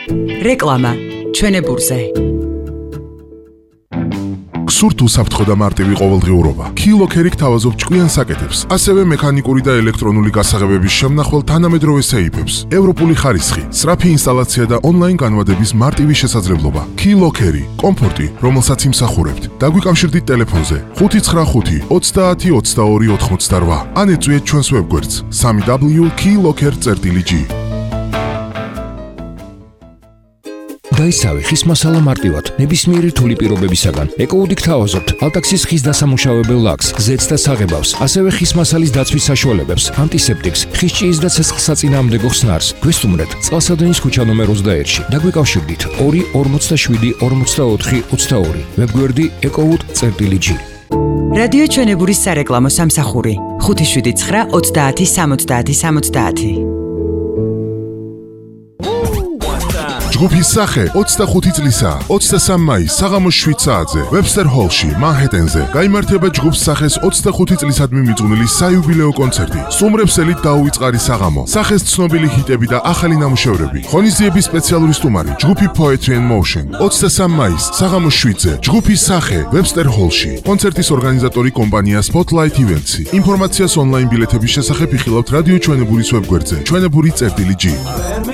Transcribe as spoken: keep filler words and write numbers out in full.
რეკლამა ჩვენებურზე. სურთ უსაფრთხო და მარტივი ყოველდღიურობა. Keylockerი გთავაზობ ჭკვიან საკეთებს, ასევე მექანიკური და ელექტრონული გასაღებების შემნახვალ თანამედროვე სეიფებს, ევროპული ხარისხი, სწრაფი ინსტალაცია და ონლაინ განვადების მარტივი შესაძლებლობა. Keylockerი, კომფორტი, რომელსაც იმსახურებთ. დაგვიკავშირდით ტელეფონზე ხუთი ცხრა ხუთი ოცდაათი ოცდაორი ოთხმოცდაოთხ. ან ეწვიეთ ჩვენს ვებგვერდს სამი დაბლიუ კეი ლოკერ წერტილი ჯი. დაისავი ხის მასალა მარტივად, ნებისმიერი რთული პირობებისაგან. ეკოუდი გთავაზობთ ალტაქსის ხის დასამუშავებელ ლაქს, ზეთს და საღებავს, ასევე ხის მასალის დაცვის საშუალებებს, ანტისეპტიკს, ხის ჭიის და ცეცხლსაწინააღმდეგო ხსნარს. გვესტუმრეთ წყალსადენის ქუჩა ნომერ ოცდაერთში. დაგვიკავშირდით ორი ორმოცდაშვიდი ორმოცდაოთხი ოცდაორი. ვებგვერდი ეკოუდი წერტილი ჯი. რადიო ჩვენებურის სარეკლამო სამსახური ხუთი შვიდი ცხრა ოცდაათი სამოცდაათი სამოცდაათი. ჯგუფის სახე ოცდახუთი წლისა ოცდასამი მაისს საღამოს შვიდ საათზე ვებსტერ ჰოლში მანჰეტენზე გაიმართება ჯგუფს სახეს ოცდახუთი წლისადმი მიძღვნილი საიუბილეო კონცერტი. სტუმრებსელით დაუვიწყარი საღამო, სახეს ცნობილი ჰიტები და ახალი ნამუშევრები. ღონისძიების სპეციალური სტუმარი ჯგუფი Poetry and Motion. ოცდასამი მაისს საღამოს შვიდზე ჯგუფის სახე ვებსტერ ჰოლში. კონცერტის ორგანიზატორი კომპანია Spotlight Events. ინფორმაციას ონლაინ ბილეთების შესახებ იხილავთ რადიო ჩვენებურის ვებგვერდზე ჩვენებური წერტილი ჯი.